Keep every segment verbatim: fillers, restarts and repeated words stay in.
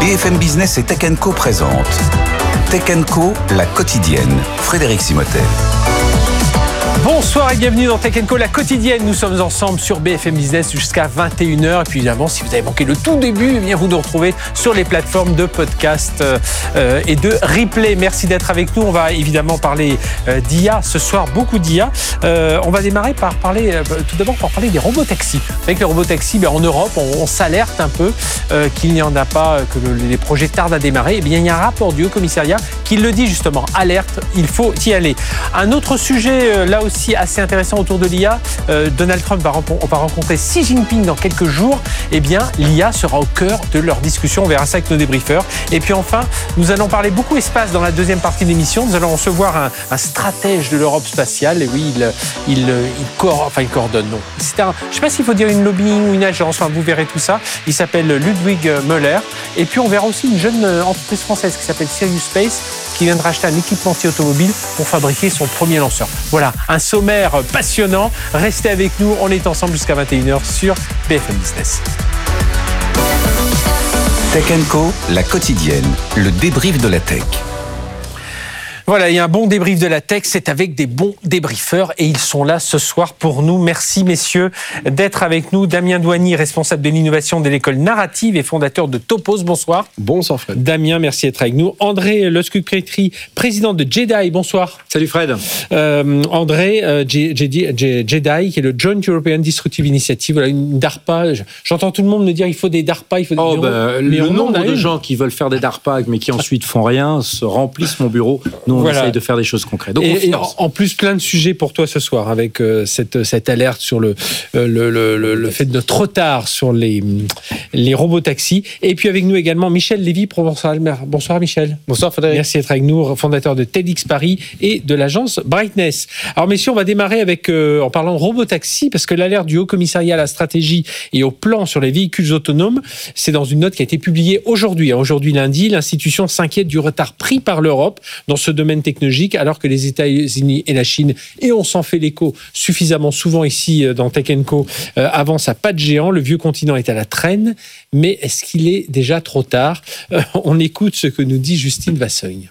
B F M Business et Tech and Co présente Tech and Co, la quotidienne. Frédéric Simotel. Bonsoir et bienvenue dans Tech and Co, la quotidienne. Nous sommes ensemble sur B F M Business jusqu'à vingt et une heures. Et puis évidemment, si vous avez manqué le tout début, eh bien vous nous retrouvez sur les plateformes de podcast euh, et de replay. Merci d'être avec nous. On va évidemment parler euh, d'I A ce soir, beaucoup d'I A. Euh, on va démarrer par parler, euh, tout d'abord par parler des robotaxis. Avec les robotaxis, ben, en Europe, on, on s'alerte un peu euh, qu'il n'y en a pas, que le, les projets tardent à démarrer. Eh bien, il y a un rapport du Haut Commissariat qui le dit justement. Alerte, il faut y aller. Un autre sujet, euh, là aussi, aussi assez intéressant autour de l'I A. Euh, Donald Trump va, rempon- va rencontrer Xi Jinping dans quelques jours. Eh bien, l'I A sera au cœur de leur discussion. On verra ça avec nos débriefeurs. Et puis enfin, nous allons parler beaucoup espace dans la deuxième partie de l'émission. Nous allons recevoir un, un stratège de l'Europe spatiale. Et oui, il, il, il, co- enfin, il coordonne. Non. C'est un, je ne sais pas s'il faut dire une lobbying ou une agence. Enfin, vous verrez tout ça. Il s'appelle Ludwig Müller. Et puis, on verra aussi une jeune entreprise française qui s'appelle Sirius Space, qui vient de racheter un équipementier automobile pour fabriquer son premier lanceur. Voilà, un sommaire passionnant. Restez avec nous, on est ensemble jusqu'à vingt et une heures sur B F M Business. Tech and Co, la quotidienne, le débrief de la tech. Voilà, il y a un bon débrief de la tech, c'est avec des bons débriefeurs et ils sont là ce soir pour nous. Merci messieurs d'être avec nous. Damien Douany, responsable de l'innovation de l'école narrative et fondateur de Topos, bonsoir. Bonsoir Fred. Damien, merci d'être avec nous. André Loscup-Petri, président de Jedi, bonsoir. Salut Fred. Euh, André euh, J- J- J- Jedi, qui est le Joint European Disruptive Initiative, voilà, une DARPA. J'entends tout le monde me dire il faut des DARPA, il faut des... Oh, bah, le nombre de une. gens qui veulent faire des DARPA mais qui ensuite font rien se remplissent mon bureau. Nous, on voilà. essaye de faire des choses concrètes. Donc, et, et en plus, plein de sujets pour toi ce soir, avec euh, cette, cette alerte sur le, euh, le, le, le, le fait de notre retard sur les, les robotaxis. Et puis avec nous également Michel Lévy-Provençal. Bonsoir Michel. Bonsoir Frédéric. Merci d'être avec nous, fondateur de TEDx Paris et de l'agence Brightness. Alors messieurs, on va démarrer avec, euh, en parlant de robotaxi, parce que l'alerte du Haut Commissariat à la stratégie et au plan sur les véhicules autonomes, c'est dans une note qui a été publiée aujourd'hui. Aujourd'hui lundi, l'institution s'inquiète du retard pris par l'Europe dans ce domaine technologique, alors que les États-Unis et la Chine, et on s'en fait l'écho suffisamment souvent ici dans Tech and Co, euh, avancent à pas de géant. Le vieux continent est à la traîne, mais est-ce qu'il est déjà trop tard ? euh, On écoute ce que nous dit Justine Vassogne.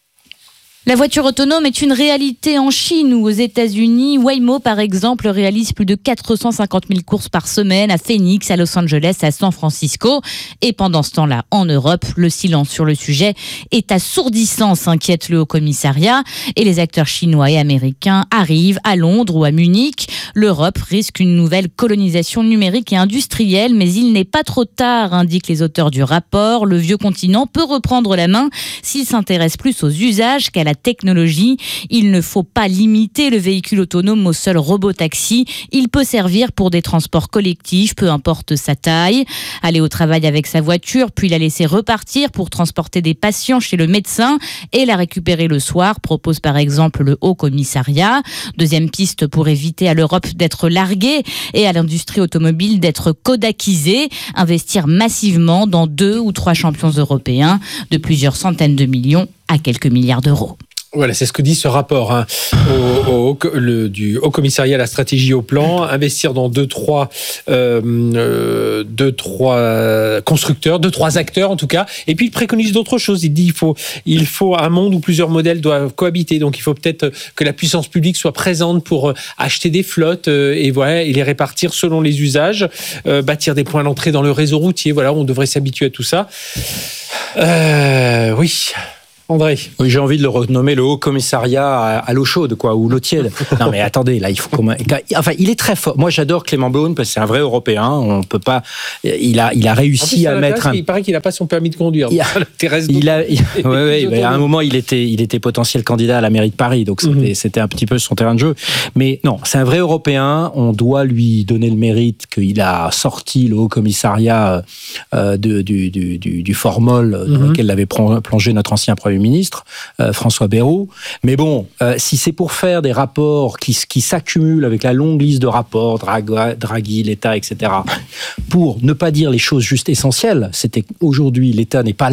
La voiture autonome est une réalité en Chine ou aux États-Unis. Waymo, par exemple, réalise plus de quatre cent cinquante mille courses par semaine à Phoenix, à Los Angeles, à San Francisco. Et pendant ce temps-là, en Europe, le silence sur le sujet est assourdissant, s'inquiète le Haut-Commissariat. Et les acteurs chinois et américains arrivent à Londres ou à Munich. L'Europe risque une nouvelle colonisation numérique et industrielle, mais il n'est pas trop tard, indiquent les auteurs du rapport. Le vieux continent peut reprendre la main s'il s'intéresse plus aux usages qu'à la technologie. Il ne faut pas limiter le véhicule autonome au seul robotaxi. Il peut servir pour des transports collectifs, peu importe sa taille. Aller au travail avec sa voiture, puis la laisser repartir pour transporter des patients chez le médecin et la récupérer le soir, propose par exemple le Haut Commissariat. Deuxième piste pour éviter à l'Europe d'être larguée et à l'industrie automobile d'être kodakisée. Investir massivement dans deux ou trois champions européens de plusieurs centaines de millions à quelques milliards d'euros. Voilà, c'est ce que dit ce rapport hein, au, au, le, du Haut Commissariat à la stratégie au plan. Investir dans deux, trois, euh, deux, trois constructeurs, deux, trois acteurs en tout cas. Et puis il préconise d'autres choses. Il dit il faut, il faut un monde où plusieurs modèles doivent cohabiter. Donc il faut peut-être que la puissance publique soit présente pour acheter des flottes euh, et voilà et les répartir selon les usages, euh, bâtir des points d'entrée dans le réseau routier. Voilà, on devrait s'habituer à tout ça. Euh, oui. André. Oui, j'ai envie de le renommer le Haut Commissariat à, à l'eau chaude, quoi, ou l'eau tiède. Non, mais attendez, là, il faut qu'on... Enfin, il est très fort. Moi, j'adore Clément Beaune parce que c'est un vrai Européen. On peut pas. Il a, il a réussi à mettre. Un... Il paraît qu'il n'a pas son permis de conduire. Il a. Il a... Il... Oui, oui. À un moment, il était, il était potentiel candidat à la mairie de Paris, donc c'était, mm-hmm. c'était un petit peu son terrain de jeu. Mais non, c'est un vrai Européen. On doit lui donner le mérite qu'il a sorti le Haut Commissariat euh, de, du, du, du, du formol dans mm-hmm. lequel l'avait plongé notre ancien Premier ministre, euh, François Bayrou. Mais bon, euh, si c'est pour faire des rapports qui, qui s'accumulent avec la longue liste de rapports, Draghi, Draghi, l'État, et cetera, pour ne pas dire les choses juste essentielles, c'était qu'aujourd'hui, l'État n'est pas là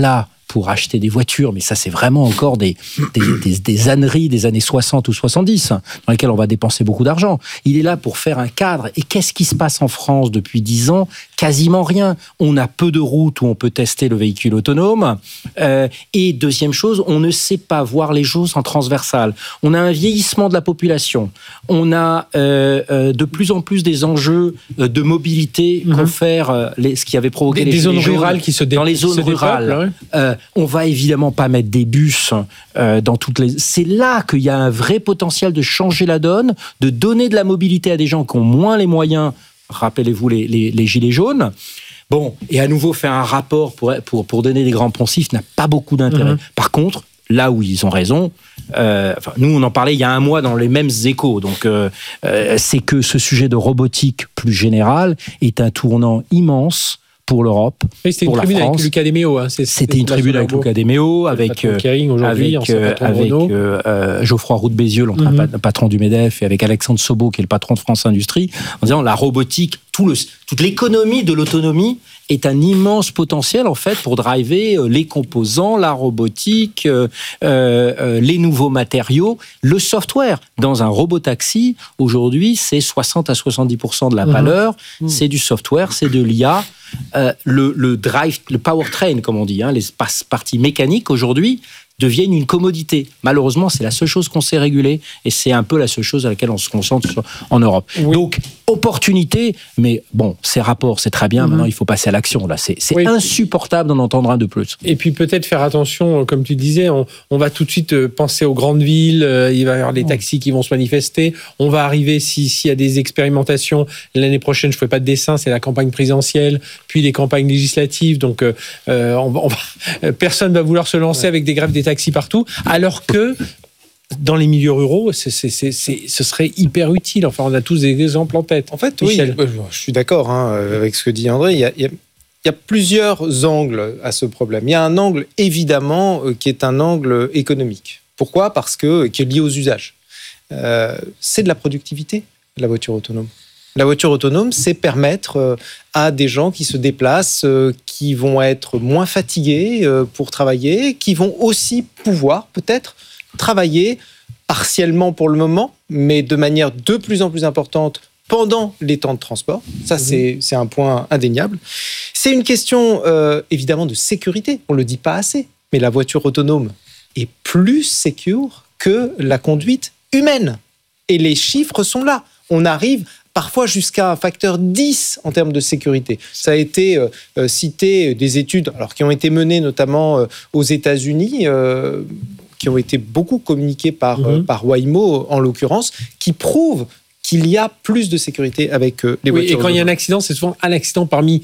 pour acheter des voitures, mais ça c'est vraiment encore des, des, des, des âneries des années soixante ou soixante-dix, dans lesquelles on va dépenser beaucoup d'argent. Il est là pour faire un cadre. Et qu'est-ce qui se passe en France depuis dix ans ? Quasiment rien. On a peu de routes où on peut tester le véhicule autonome. Euh, et deuxième chose, on ne sait pas voir les choses en transversal. On a un vieillissement de la population. On a euh, euh, de plus en plus des enjeux de mobilité mmh. confèrent euh, les, ce qui avait provoqué des, les des zones rurales qui se dé- dans les zones rurales. Dépeuple, ouais. euh, on va évidemment pas mettre des bus euh, dans toutes les. C'est là qu'il y a un vrai potentiel de changer la donne, de donner de la mobilité à des gens qui ont moins les moyens. Rappelez-vous les, les, les gilets jaunes. Bon, et à nouveau faire un rapport pour pour pour donner des grands poncifs n'a pas beaucoup d'intérêt. Mmh. Par contre, là où ils ont raison, euh, enfin, nous on en parlait il y a un mois dans les mêmes échos, donc euh, euh, c'est que ce sujet de robotique plus général est un tournant immense pour l'Europe, oui, c'était pour une la tribune France. Avec Luca De Meo. Hein. C'était, c'était une tribune avec Luca De Meo, avec, euh, avec, euh, avec euh, euh, Geoffroy Roux de Bézieux, l'ancien mm-hmm. patron du MEDEF, et avec Alexandre Sobo, qui est le patron de France Industrie, en disant la robotique, tout le, toute l'économie de l'autonomie est un immense potentiel en fait pour driver les composants, la robotique, euh, euh, les nouveaux matériaux, le software. Dans un robotaxi, aujourd'hui, c'est soixante à soixante-dix pour cent de la valeur, mmh. c'est du software, c'est de l'I A. Euh, le, le drive, le powertrain, comme on dit, hein, les parties mécaniques aujourd'hui deviennent une commodité. Malheureusement, c'est la seule chose qu'on sait réguler et c'est un peu la seule chose à laquelle on se concentre en Europe. Oui. Donc, opportunité, mais bon, ces rapports, c'est très bien. Mm-hmm. Maintenant, il faut passer à l'action. Là, c'est, c'est oui. insupportable d'en entendre un de plus. Et puis peut-être faire attention, comme tu disais, on, on va tout de suite penser aux grandes villes. Euh, il va y avoir les taxis qui vont se manifester. On va arriver, si, s'il y a des expérimentations, l'année prochaine, je ne ferai pas de dessin, c'est la campagne présidentielle, puis les campagnes législatives. Donc, euh, on va, on va, personne ne va vouloir se lancer ouais. avec des grèves des taxis partout, alors que dans les milieux ruraux, c'est, c'est, c'est, c'est, ce serait hyper utile. Enfin, on a tous des exemples en tête. En fait, Michel. Oui, je suis d'accord hein, avec ce que dit André. Il y a, il y a, il y a plusieurs angles à ce problème. Il y a un angle, évidemment, qui est un angle économique. Pourquoi ? Parce que, qui est lié aux usages. Euh, c'est de la productivité, la voiture autonome. La voiture autonome, c'est permettre à des gens qui se déplacent, qui vont être moins fatigués pour travailler, qui vont aussi pouvoir peut-être travailler partiellement pour le moment, mais de manière de plus en plus importante pendant les temps de transport. Ça, mmh. c'est, c'est un point indéniable. C'est une question, euh, évidemment, de sécurité. On ne le dit pas assez, mais la voiture autonome est plus sécure que la conduite humaine. Et les chiffres sont là. On arrive parfois jusqu'à un facteur dix en termes de sécurité. Ça a été euh, cité des études alors, qui ont été menées notamment euh, aux États-Unis, euh, qui ont été beaucoup communiquées par, mmh. euh, par Waymo en l'occurrence, qui prouvent qu'il y a plus de sécurité avec euh, les oui, voitures. Et quand il y a un accident, c'est souvent un accident parmi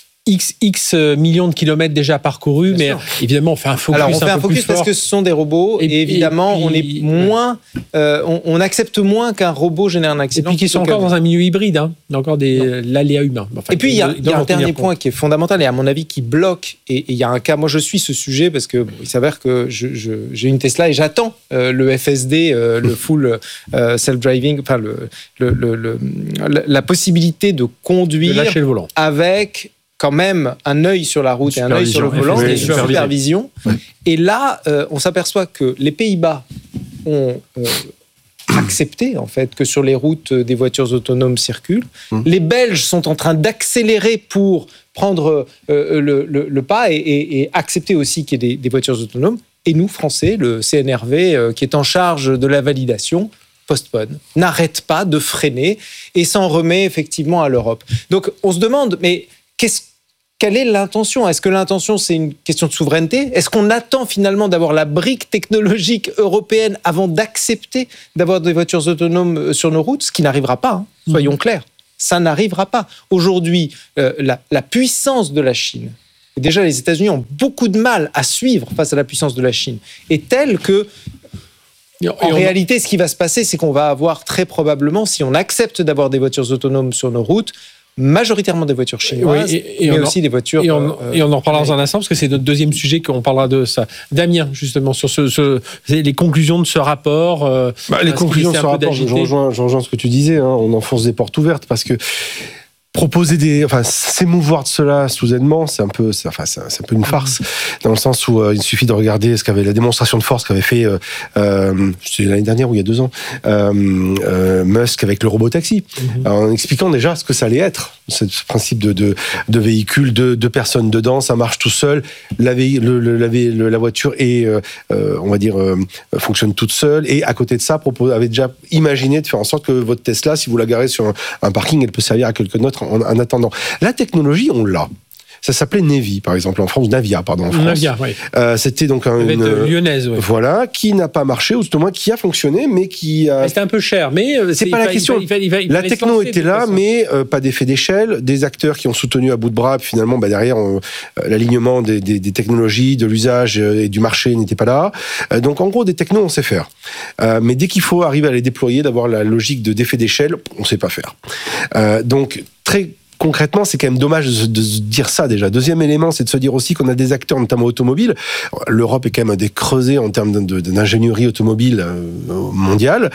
X, X millions de kilomètres déjà parcourus, Bien mais sûr. Évidemment, on fait un focus. Alors, on fait un, un focus parce fort. que ce sont des robots, et, et évidemment, et puis, on est moins, euh, on, on accepte moins qu'un robot génère un accident. Et puis, qui sont encore dans un milieu hybride, hein. Il y a encore des, l'aléa humain. Enfin, et puis, il y a, il y a un dernier point qui est fondamental et à mon avis qui bloque. Et, et il y a un cas, moi je suis ce sujet parce que bon, il s'avère que je, je, j'ai une Tesla et j'attends euh, le F S D, euh, le full euh, self-driving, enfin le, le, le, le, la possibilité de conduire de lâcher le volant avec quand même un œil sur la route et un œil sur le volant, et une supervision. Oui. Et là, euh, on s'aperçoit que les Pays-Bas ont euh, accepté en fait que sur les routes des voitures autonomes circulent. Mmh. Les Belges sont en train d'accélérer pour prendre euh, le, le, le pas et, et, et accepter aussi qu'il y ait des, des voitures autonomes. Et nous, Français, le C N R V, euh, qui est en charge de la validation, postpone, n'arrête pas de freiner et s'en remet effectivement à l'Europe. Donc, on se demande, mais qu'est-ce Quelle est l'intention ? Est-ce que l'intention, c'est une question de souveraineté ? Est-ce qu'on attend finalement d'avoir la brique technologique européenne avant d'accepter d'avoir des voitures autonomes sur nos routes ? Ce qui n'arrivera pas, hein, soyons clairs. Ça n'arrivera pas. Aujourd'hui, euh, la, la puissance de la Chine, et déjà les États-Unis ont beaucoup de mal à suivre face à la puissance de la Chine, est telle que en réalité, ce qui va se passer, c'est qu'on va avoir très probablement, si on accepte d'avoir des voitures autonomes sur nos routes, majoritairement des voitures chinoises, oui, et, et mais aussi en, des voitures... Et on, euh, et on en reparlera dans un instant, parce que c'est notre deuxième sujet qu'on parlera de ça. Damien, justement, sur ce, ce, les conclusions de ce rapport. Euh, bah, les conclusions de ce rapport, je rejoins, je rejoins ce que tu disais, hein, on enfonce des portes ouvertes, parce que proposer des, enfin, s'émouvoir de cela soudainement, c'est un peu, c'est, enfin, c'est, c'est un peu une farce, dans le sens où euh, il suffit de regarder ce qu'avait la démonstration de force qu'avait fait, euh, euh, c'était l'année dernière ou il y a deux ans, euh, euh, Musk avec le robotaxi, mm-hmm. en expliquant déjà ce que ça allait être, ce, ce principe de, de, de véhicule, de deux personnes dedans, ça marche tout seul, la, vé, le, le, la, vé, le, la voiture est, euh, on va dire, euh, fonctionne toute seule, et à côté de ça, propose, avait déjà imaginé de faire en sorte que votre Tesla, si vous la garez sur un, un parking, elle peut servir à quelqu'un d'autre En, en attendant. La technologie, on l'a. Ça s'appelait Navy, par exemple, en France, Navia, pardon, en France. Navia, oui. Euh, c'était donc un, une lyonnaise, oui. Voilà, qui n'a pas marché, ou tout au moins qui a fonctionné, mais qui a... C'était un peu cher, mais c'est, c'est pas la question. Il fallait, il fallait, il fallait la techno était là, façon. mais euh, pas d'effet d'échelle. Des acteurs qui ont soutenu à bout de bras, puis finalement, bah, derrière, on, euh, l'alignement des, des, des technologies, de l'usage et du marché n'était pas là. Euh, donc, en gros, des technos, on sait faire. Euh, mais dès qu'il faut arriver à les déployer, d'avoir la logique de d'effet d'échelle, on sait pas faire. Euh, donc, très concrètement, c'est quand même dommage de, de se dire ça déjà. Deuxième élément, c'est de se dire aussi qu'on a des acteurs, notamment automobiles. L'Europe est quand même un des creusets en termes de, de, d'ingénierie automobile euh, mondiale.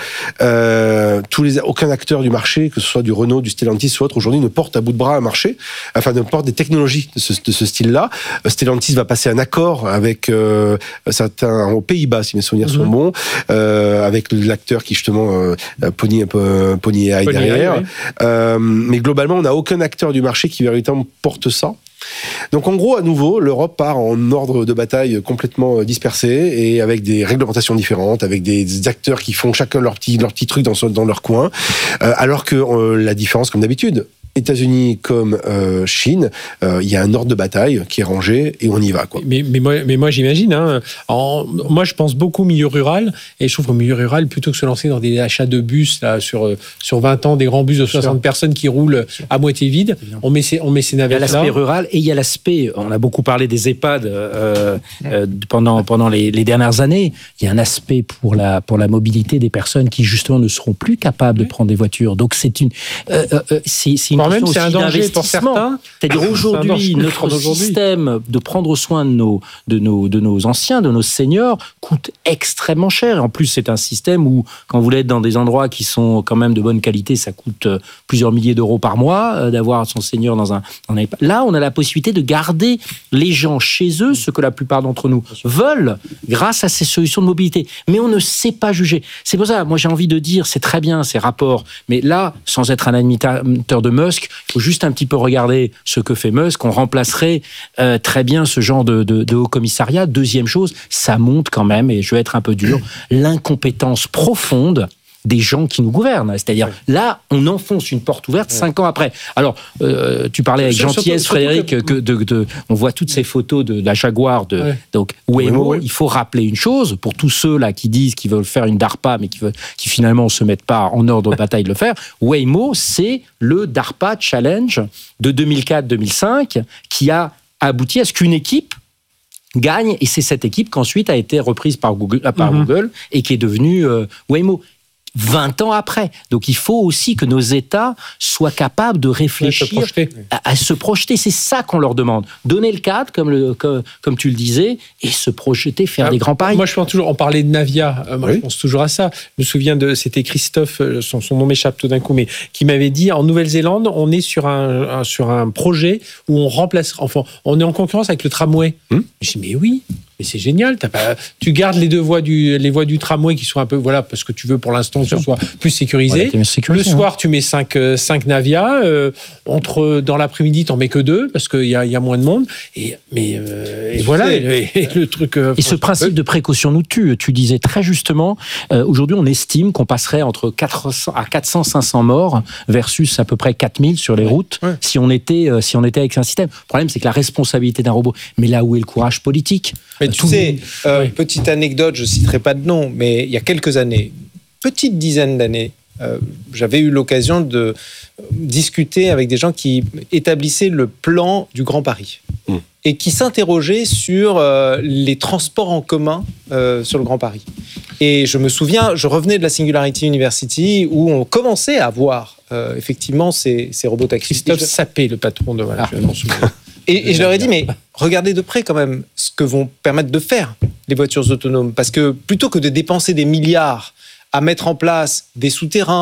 Euh, tous les, aucun acteur du marché, que ce soit du Renault, du Stellantis ou autre, aujourd'hui ne porte à bout de bras un marché, enfin ne porte des technologies de ce, de ce style-là. Stellantis va passer un accord avec euh, certains aux Pays-Bas, si mes souvenirs mm-hmm. sont bons, euh, avec l'acteur qui justement euh, Pony, euh, Pony A I derrière. Oui. Euh, mais globalement, on n'a aucun acteur du marché qui véritablement porte ça. Donc en gros, à nouveau, l'Europe part en ordre de bataille complètement dispersé et avec des réglementations différentes, avec des acteurs qui font chacun leur petit, leur petit truc dans, dans leur coin, euh, alors que euh, la différence, comme d'habitude, États-Unis comme euh, Chine, il euh, y a un ordre de bataille qui est rangé et on y va, quoi. Mais, mais, moi, mais moi, j'imagine, hein, en, moi, je pense beaucoup au milieu rural et je trouve qu'au milieu rural, plutôt que se lancer dans des achats de bus là, sur, sur vingt ans, des grands bus de soixante Sûr. personnes qui roulent à moitié vides, on met ces, on met ces navettes-là. Il y a l'aspect rural et il y a l'aspect, on a beaucoup parlé des EHPAD euh, euh, pendant, pendant les, les dernières années, il y a un aspect pour la, pour la mobilité des personnes qui, justement, ne seront plus capables oui. de prendre des voitures. Donc, c'est une... Euh, euh, c'est, c'est une même c'est un danger pour certains. C'est-à-dire aujourd'hui, notre aujourd'hui. système de prendre soin de nos, de, nos, de nos anciens, de nos seniors, coûte extrêmement cher. Et en plus, c'est un système où, quand vous voulez être dans des endroits qui sont quand même de bonne qualité, ça coûte plusieurs milliers d'euros par mois euh, d'avoir son senior dans un, dans un... Là, on a la possibilité de garder les gens chez eux, ce que la plupart d'entre nous veulent, grâce à ces solutions de mobilité. Mais on ne sait pas juger. C'est pour ça, moi, j'ai envie de dire, c'est très bien ces rapports, mais là, sans être un admirateur de Musk, il faut juste un petit peu regarder ce que fait Musk. On remplacerait euh, très bien ce genre de, de, de haut commissariat. Deuxième chose, ça montre quand même, et je vais être un peu dur, l'incompétence profonde des gens qui nous gouvernent. C'est-à-dire, oui. là, on enfonce une porte ouverte oui. cinq ans après. Alors, euh, tu parlais avec surtout, gentillesse, surtout Frédéric, que, que de, de, on voit toutes ces photos de, de la Jaguar, de, oui. donc Waymo. Oui, oui. Il faut rappeler une chose, pour tous ceux-là qui disent qu'ils veulent faire une DARPA, mais qui, veulent, qui finalement ne se mettent pas en ordre de bataille de le faire, Waymo, c'est le DARPA Challenge de deux mille quatre deux mille cinq qui a abouti à ce qu'une équipe gagne, et c'est cette équipe qu'ensuite a été reprise par Google, par mm-hmm. Google et qui est devenue euh, Waymo. vingt ans après. Donc il faut aussi que nos États soient capables de réfléchir, à, à se projeter. C'est ça qu'on leur demande. Donner le cadre, comme, le, comme, comme tu le disais, et se projeter, faire ah, des grands paris. Moi, je pense toujours, on parlait de Navia, euh, moi, oui. je pense toujours à ça. Je me souviens de, c'était Christophe, son, son nom m'échappe tout d'un coup, mais qui m'avait dit, en Nouvelle-Zélande, on est sur un, un, sur un projet où on remplace, enfin, on est en concurrence avec le tramway. Hum? Je dis, mais oui. Mais c'est génial, t'as pas, tu gardes les deux voies du, les voies du tramway qui sont un peu, voilà, parce que tu veux pour l'instant que ce soit plus sécurisé. Ouais, le soir, hein. tu mets cinq, cinq Navia, euh, entre, dans l'après-midi, t'en mets que deux, parce qu'il y a, y a moins de monde. Et, mais, euh, et voilà, et, et le truc. Euh, et ce principe de précaution nous tue. Tu disais très justement, euh, aujourd'hui, on estime qu'on passerait entre quatre cents à quatre cents, cinq cents morts versus à peu près quatre mille sur les ouais. routes, ouais. si on était, euh, si on était avec un système. Le problème, c'est que la responsabilité d'un robot. Mais là où est le courage politique? Mais tu sais, euh, oui. petite anecdote, je ne citerai pas de nom, mais il y a quelques années, petite dizaine d'années, euh, j'avais eu l'occasion de discuter avec des gens qui établissaient le plan du Grand Paris mmh. et qui s'interrogeaient sur euh, les transports en commun euh, sur le Grand Paris. Et je me souviens, je revenais de la Singularity University où on commençait à voir euh, effectivement ces, ces robots taxis. Christophe Sapé, le patron de... Voilà, ah. je m'en souviens. Et, et je leur ai dit, mais regardez de près quand même ce que vont permettre de faire les voitures autonomes. Parce que plutôt que de dépenser des milliards à mettre en place des souterrains,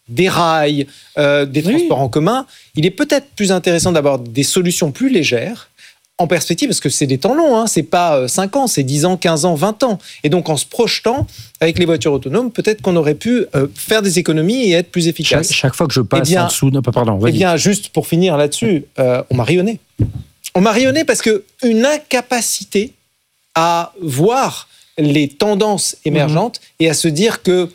des rails, euh, des oui. transports en commun, il est peut-être plus intéressant d'avoir des solutions plus légères en perspective, parce que c'est des temps longs, hein, c'est pas cinq ans, c'est dix ans, quinze ans, vingt ans. Et donc, en se projetant avec les voitures autonomes, peut-être qu'on aurait pu euh, faire des économies et être plus efficace. Chaque, chaque fois que je passe eh bien, en dessous... Non, pardon, eh bien, juste pour finir là-dessus, euh, on m'a rayonné. On m'a rayonné parce qu'une incapacité à voir les tendances émergentes mmh. et à se dire que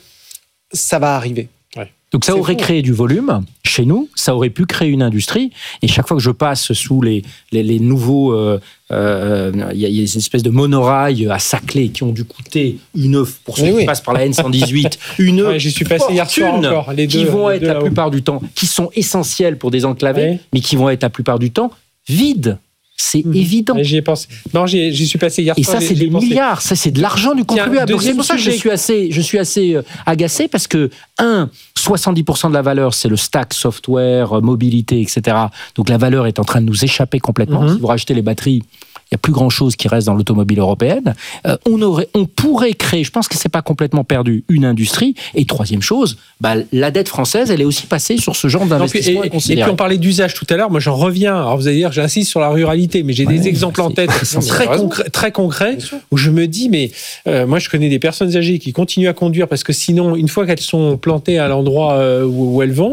ça va arriver. Donc ça aurait créé du volume chez nous, ça aurait pu créer une industrie. Et chaque fois que je passe sous les, les, les nouveaux... Il euh, euh, y, y a une espèce de monorail à Saclay qui ont dû coûter une... Pour ceux oui, qui oui. passent par la N cent dix-huit, une ouais, j'y suis passé hier soir encore, les deux, qui vont les être deux la là-haut. plupart du temps, qui sont essentiels pour désenclaver, oui. mais qui vont être la plupart du temps vides. C'est mmh. évident. J'y ai pensé. Non, j'y, j'y suis passé hier Et soir. Et ça, c'est des pensé. milliards. Ça, c'est de l'argent du contribuable. Donc, c'est pour ça que je suis assez, je suis assez agacé parce que, un, soixante-dix pour cent de la valeur, c'est le stack software, mobilité, et cetera. Donc, la valeur est en train de nous échapper complètement. Mmh. Si vous rajoutez les batteries, il n'y a plus grand-chose qui reste dans l'automobile européenne. Euh, on, aurait, on pourrait créer, je pense que ce n'est pas complètement perdu, une industrie. Et troisième chose, bah, la dette française, elle est aussi passée sur ce genre d'investissement. Et, et puis on parlait d'usage tout à l'heure. Moi, j'en reviens. Alors vous allez dire, j'insiste sur la ruralité, mais j'ai ouais, des exemples en tête très, concrets, très concrets où je me dis, mais euh, moi, je connais des personnes âgées qui continuent à conduire parce que sinon, une fois qu'elles sont plantées à l'endroit euh, où, où elles vont,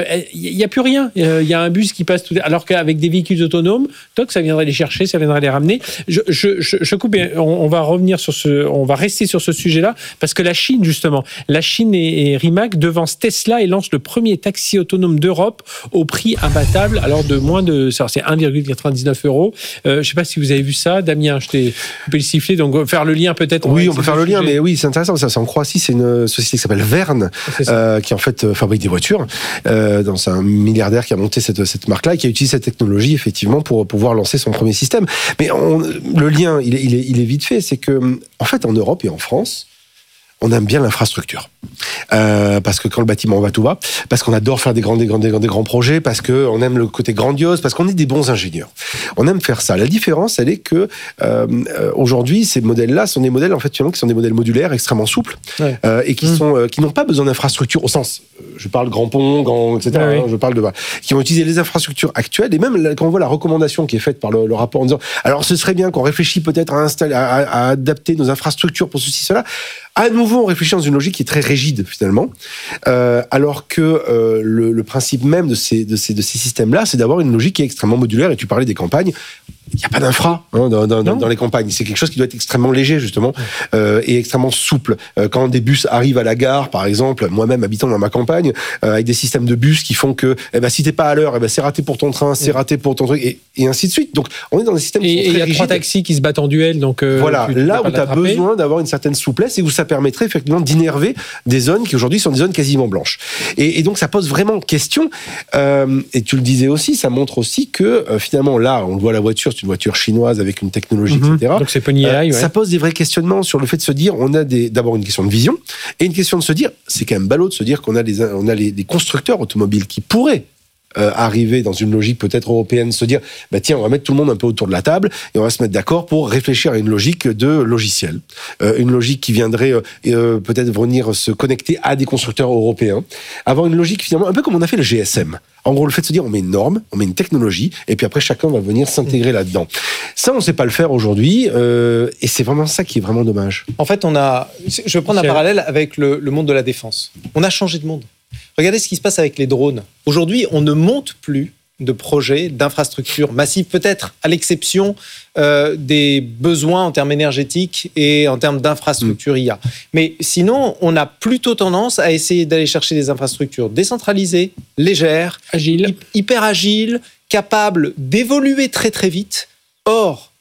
il n'y a plus rien. Il y a un bus qui passe tout. Alors qu'avec des véhicules autonomes, toc, ça viendrait les chercher, ça viendrait les ramener. Je, je, je, je coupe, on, on va revenir sur ce, on va rester sur ce sujet-là parce que la Chine, justement, la Chine et, et Rimac devancent Tesla et lancent le premier taxi autonome d'Europe au prix imbattable, alors de moins de, c'est un virgule quatre-vingt-dix-neuf euros. Euh, je ne sais pas si vous avez vu ça, Damien, je t'ai coupé le sifflet, donc faire le lien peut-être. Oui, on peut faire le lien, mais oui, c'est intéressant. Ça, c'est en Croatie, c'est une société qui s'appelle Verne, euh, qui en fait fabrique des voitures. Euh, donc c'est un milliardaire qui a monté cette, cette marque-là et qui a utilisé cette technologie effectivement pour pouvoir lancer son premier système. Mais on, le lien, il est, il, est, il est vite fait, c'est que, en fait, en Europe et en France, on aime bien l'infrastructure. Euh, parce que quand le bâtiment va, tout va. Parce qu'on adore faire des grands, des grands, des grands, des grands projets. Parce qu'on aime le côté grandiose. Parce qu'on est des bons ingénieurs. On aime faire ça. La différence, elle est que euh, aujourd'hui, ces modèles-là sont des modèles, en fait, qui sont des modèles modulaires, extrêmment souples, ouais. euh, et qui mmh. sont, euh, qui n'ont pas besoin d'infrastructures au sens. Je parle grand pont, grand, et cetera. Ouais, hein, je parle de qui vont utiliser les infrastructures actuelles. Et même quand on voit la recommandation qui est faite par le, le rapport en disant, alors ce serait bien qu'on réfléchisse peut-être à installer, à, à adapter nos infrastructures pour ceci, cela. À nouveau, on réfléchit dans une logique qui est très rigide, finalement, euh, alors que euh, le, le principe même de ces, de ces, de ces systèmes-là, c'est d'avoir une logique qui est extrêmement modulaire. Et tu parlais des campagnes. Il n'y a pas d'infra hein, dans, dans, dans les campagnes. C'est quelque chose qui doit être extrêmement léger, justement, euh, et extrêmement souple. Euh, quand des bus arrivent à la gare, par exemple, moi-même habitant dans ma campagne, euh, avec des systèmes de bus qui font que eh ben, si t'es pas à l'heure, eh ben, c'est raté pour ton train, c'est raté pour ton truc, et, et ainsi de suite. Donc, on est dans des systèmes qui sont très rigides. Et il y a trois taxis qui se battent en duel. Donc, euh, voilà, tu, là où tu as besoin d'avoir une certaine souplesse et où ça permettrait effectivement d'innerver des zones qui aujourd'hui sont des zones quasiment blanches. Et, et donc, ça pose vraiment question. Euh, et tu le disais aussi, ça montre aussi que euh, finalement, là, on le voit, la voiture, c'est une voiture chinoise avec une technologie, mmh. et cetera. Donc c'est Pony A I, euh, ouais. Ça pose des vrais questionnements sur le fait de se dire, on a des, d'abord une question de vision et une question de se dire, c'est quand même ballot de se dire qu'on a les, on a les, les constructeurs automobiles qui pourraient euh, arriver dans une logique peut-être européenne, se dire, bah tiens, on va mettre tout le monde un peu autour de la table et on va se mettre d'accord pour réfléchir à une logique de logiciel, euh, une logique qui viendrait euh, euh, peut-être venir se connecter à des constructeurs européens, avoir une logique finalement un peu comme on a fait le G S M. En gros, le fait de se dire, on met une norme, on met une technologie, et puis après, chacun va venir s'intégrer là-dedans. Ça, on ne sait pas le faire aujourd'hui, euh, et c'est vraiment ça qui est vraiment dommage. En fait, on a. Je vais prendre un parallèle avec le, le monde de la défense. On a changé de monde. Regardez ce qui se passe avec les drones. Aujourd'hui, on ne monte plus de projets d'infrastructures massives, peut-être à l'exception euh, des besoins en termes énergétiques et en termes d'infrastructures I A. Mais sinon, on a plutôt tendance à essayer d'aller chercher des infrastructures décentralisées, légères, agiles, hyper agiles, capables d'évoluer très très vite. Or,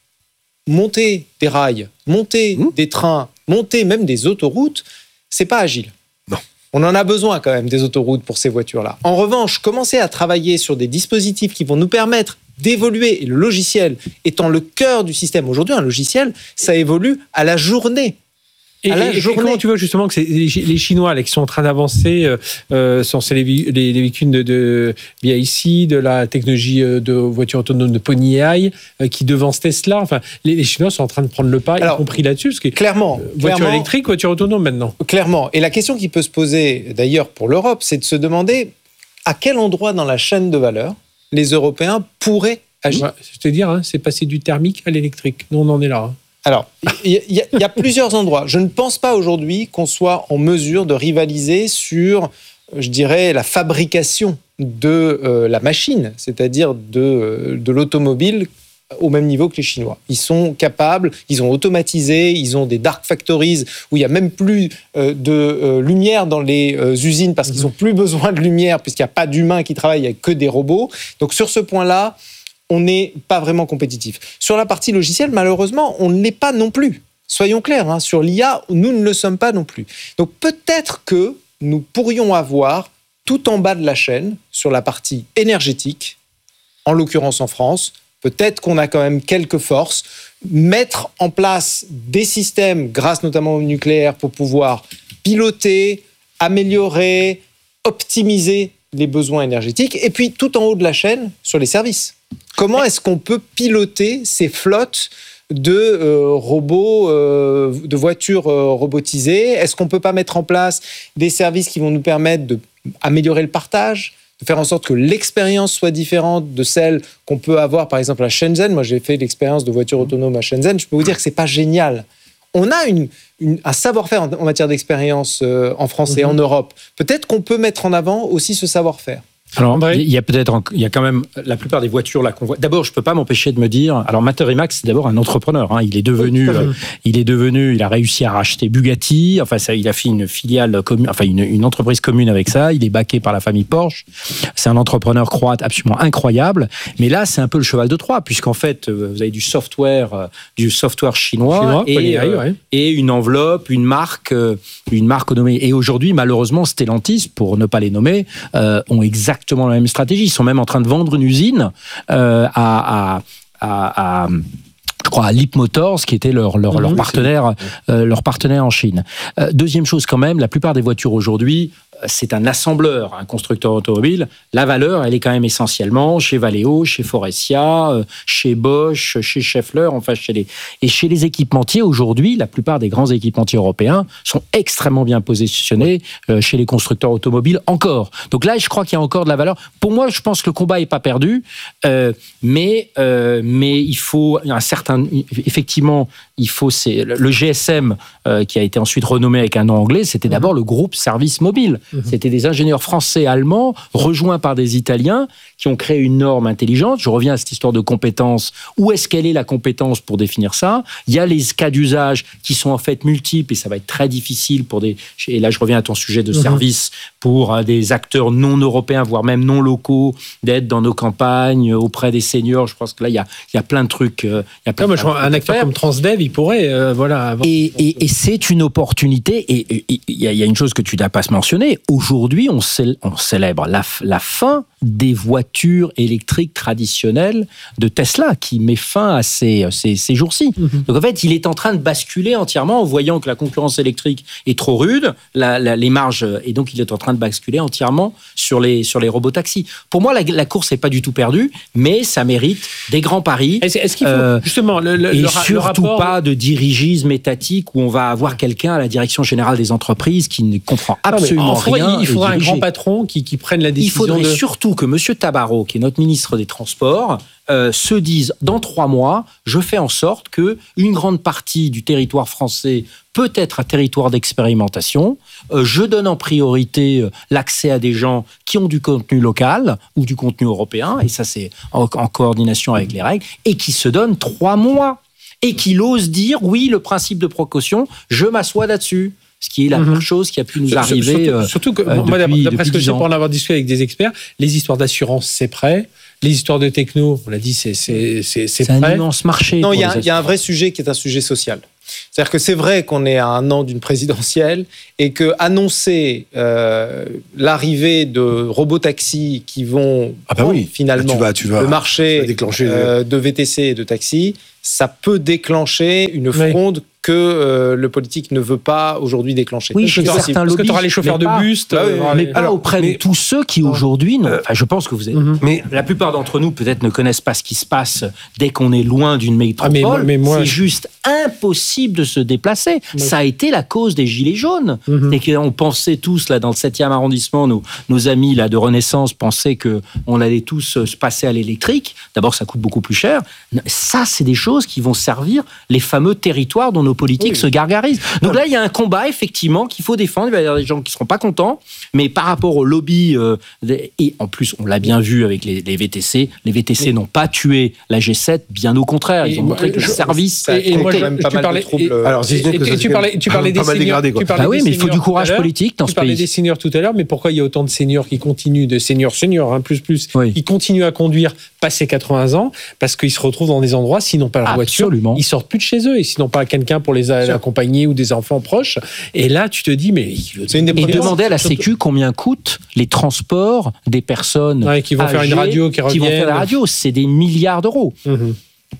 monter des rails, monter mmh. des trains, monter même des autoroutes, c'est pas agile. On en a besoin quand même des autoroutes pour ces voitures-là. En revanche, commencer à travailler sur des dispositifs qui vont nous permettre d'évoluer, et le logiciel étant le cœur du système. Aujourd'hui, un logiciel, ça évolue à la journée. Et, et, et comment tu vois justement que c'est les, les Chinois là, qui sont en train d'avancer euh, sur les, les, les véhicules de, de B I C, de la technologie de voiture autonome de Pony A I, euh, qui devancent Tesla. Enfin, les, les Chinois sont en train de prendre le pas, Alors, y compris là-dessus. Parce que, clairement. Euh, voiture clairement, électrique, voiture autonome maintenant. Clairement. Et la question qui peut se poser d'ailleurs pour l'Europe, c'est de se demander à quel endroit dans la chaîne de valeur les Européens pourraient agir. Ouais, c'est-à-dire, hein, c'est passé du thermique à l'électrique. Nous, on en est là. Hein. Alors, il y, y, y a plusieurs endroits. Je ne pense pas aujourd'hui qu'on soit en mesure de rivaliser sur, je dirais, la fabrication de euh, la machine, c'est-à-dire de, de l'automobile au même niveau que les Chinois. Ils sont capables, ils ont automatisé, ils ont des dark factories où il n'y a même plus euh, de euh, lumière dans les euh, usines parce qu'ils n'ont plus besoin de lumière puisqu'il n'y a pas d'humains qui travaillent, il n'y a que des robots. Donc sur ce point-là, on n'est pas vraiment compétitif. Sur la partie logicielle, malheureusement, on ne l'est pas non plus. Soyons clairs, hein, sur l'I A, nous ne le sommes pas non plus. Donc peut-être que nous pourrions avoir, tout en bas de la chaîne, sur la partie énergétique, en l'occurrence en France, peut-être qu'on a quand même quelques forces, mettre en place des systèmes, grâce notamment au nucléaire, pour pouvoir piloter, améliorer, optimiser les besoins énergétiques, et puis tout en haut de la chaîne, sur les services. Comment est-ce qu'on peut piloter ces flottes de euh, robots, euh, de voitures euh, robotisées? Est-ce qu'on ne peut pas mettre en place des services qui vont nous permettre d'améliorer le partage, de faire en sorte que l'expérience soit différente de celle qu'on peut avoir, par exemple, à Shenzhen? Moi, j'ai fait l'expérience de voiture autonome à Shenzhen. Je peux vous dire que ce n'est pas génial. On a une, une, un savoir-faire en, en matière d'expérience euh, en France et en Europe. Peut-être qu'on peut mettre en avant aussi ce savoir-faire. Alors, il y a peut-être, il y a quand même la plupart des voitures là qu'on voit. D'abord, je peux pas m'empêcher de me dire. Alors, Materi Max, c'est d'abord un entrepreneur. Hein. Il est devenu, oui, euh, il est devenu, il a réussi à racheter Bugatti. Enfin, ça, il a fait une filiale commune, enfin une, une entreprise commune avec ça. Il est backé par la famille Porsche. C'est un entrepreneur croate absolument incroyable. Mais là, c'est un peu le cheval de Troie, puisqu'en fait, vous avez du software, du software chinois, chinois et, euh, ouais. et une enveloppe, une marque, une marque nommée. Et aujourd'hui, malheureusement, Stellantis, pour ne pas les nommer, euh, ont exactement exactement la même stratégie. Ils sont même en train de vendre une usine euh, à, à, à, à, je crois, à Leap Motors, qui était leur, leur, mmh, leur, partenaire, euh, leur partenaire en Chine. Euh, deuxième chose quand même, la plupart des voitures aujourd'hui, c'est un assembleur, un constructeur automobile. La valeur, elle est quand même essentiellement chez Valeo, chez Faurecia, chez Bosch, chez Schaeffler, enfin chez les... Et chez les équipementiers, aujourd'hui, la plupart des grands équipementiers européens sont extrêmement bien positionnés euh, chez les constructeurs automobiles encore. Donc là, je crois qu'il y a encore de la valeur. Pour moi, je pense que le combat n'est pas perdu, euh, mais, euh, mais il faut un certain... Effectivement, il faut... C'est, le G S M, euh, qui a été ensuite renommé avec un nom anglais, c'était d'abord le groupe Service Mobile. C'était des ingénieurs français, allemands, rejoints par des Italiens, qui ont créé une norme intelligente. Je reviens à cette histoire de compétence. Où est-ce qu'elle est la compétence pour définir ça? Il y a les cas d'usage qui sont en fait multiples et ça va être très difficile pour des... Et là, je reviens à ton sujet de service, pour euh, des acteurs non européens, voire même non locaux, d'être dans nos campagnes, auprès des seniors. Je pense que là, il y a, il y a plein de trucs. Euh, il y a plein non, de moi, je un acteur comme Transdev, il pourrait... Euh, voilà, avoir... et, et, et c'est une opportunité. Et il y, y a une chose que tu n'as pas mentionné. Aujourd'hui, on, cèl- on célèbre la, la fin des voitures électriques traditionnelles de Tesla, qui met fin à ces, ces, ces jours-ci. Mm-hmm. Donc en fait, il est en train de basculer entièrement en voyant que la concurrence électrique est trop rude, la, la, les marges, et donc il est en train de basculer entièrement sur les, sur les robotaxis. Pour moi, la, la course n'est pas du tout perdue, mais ça mérite des grands paris. Est-ce, est-ce qu'il faut, euh, justement, le, le, et le, surtout le rapport... pas de dirigisme étatique où on va avoir quelqu'un à la direction générale des entreprises qui ne comprend absolument non, rien. Il faudra un grand patron qui, qui prenne la décision. Il faudrait de... surtout que M. Tabarot, qui est notre ministre des Transports, euh, se dise dans trois mois, je fais en sorte que une grande partie du territoire français peut être un territoire d'expérimentation. Euh, je donne en priorité euh, l'accès à des gens qui ont du contenu local ou du contenu européen, et ça c'est en, en coordination avec les règles, et qui se donne trois mois et qu'il ose dire oui, le principe de précaution, je m'assois là-dessus. Ce qui est la pire chose qui a pu nous arriver. Surtout, surtout que, euh, moi, depuis, d'après ce que j'ai pour en avoir discuté avec des experts, les histoires d'assurance, c'est prêt. Les histoires de techno, on l'a dit, c'est, c'est, c'est, c'est, c'est prêt. Un immense marché. Non, il y, y a un vrai sujet qui est un sujet social. C'est-à-dire que c'est vrai qu'on est à un an d'une présidentielle et que annoncer euh, l'arrivée de robotaxis qui vont ah bah oui. finalement tu vas, tu vas, le marché déclencher euh, de V T C et de taxi, ça peut déclencher une fronde oui. que euh, le politique ne veut pas aujourd'hui déclencher. Oui, chez certains parce que tu auras les chauffeurs de bus, bah, oui, mais pas alors, auprès mais, de tous ceux qui aujourd'hui, non, enfin, je pense que vous êtes. Mm-hmm. Mais la plupart d'entre nous peut-être ne connaissent pas ce qui se passe dès qu'on est loin d'une métropole. Ah, mais, mais moi, c'est je... juste impossible de se déplacer. Mais... Ça a été la cause des gilets jaunes. Mm-hmm. Et qu'on pensait tous là dans le septième arrondissement, nos, nos amis là de Renaissance pensaient que on allait tous se passer à l'électrique. D'abord, ça coûte beaucoup plus cher. Ça, c'est des choses qui vont servir les fameux territoires dont nos politiques oui. se gargarisent. Donc là, il y a un combat, effectivement, qu'il faut défendre. Il va y avoir des gens qui ne seront pas contents, mais par rapport au lobby, euh, et en plus, on l'a bien vu avec les, les V T C, les V T C oui. n'ont pas tué la G sept, bien au contraire. Ils et ont montré moi, que je, le service... Ça a et, et moi, quand même pas mal parlais, de troubles. Et, alors, si et, et, tu parlais, tu parlais des seniors. Dégradé, tu parlais ah oui, mais il faut du courage politique dans ce pays. Tu parlais des seniors tout à l'heure, mais pourquoi il y a autant de seniors qui continuent, de seniors, seniors, hein, plus, plus, oui. qui continuent à conduire passé quatre-vingts ans, parce qu'ils se retrouvent dans des endroits, s'ils n'ont pas leur Absolument. voiture, ils sortent plus de chez eux, et s'ils n'ont pas quelqu'un pour les accompagner ou des enfants proches. Et là, tu te dis, mais... C'est une des et demander à la Sécu combien coûtent les transports des personnes ouais, qui vont faire une radio, qui, qui vont faire la radio. C'est des milliards d'euros. Mm-hmm.